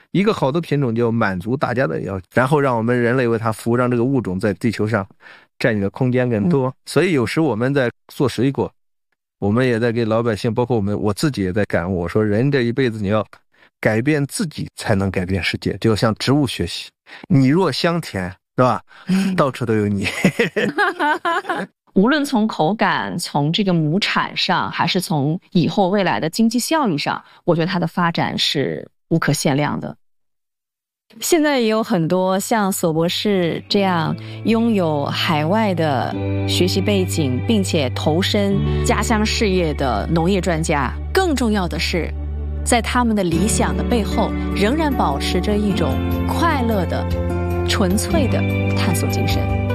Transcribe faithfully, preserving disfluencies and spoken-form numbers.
一个好的品种就满足大家的要求，然后让我们人类为它服务，让这个物种在地球上占领的空间更多。嗯、所以有时我们在做水果，我们也在给老百姓，包括我们我自己也在感悟，我说人这一辈子你要改变自己才能改变世界，就像植物学习，你若香甜，是吧？到处都有你。 无论从口感，从这个亩产上，还是从以后未来的经济效益上，我觉得它的发展是无可限量的。 现在也有很多像索博士这样拥有海外的学习背景，并且投身家乡事业的农业专家。更重要的是，在他们的理想的背后，仍然保持着一种快乐的、纯粹的探索精神。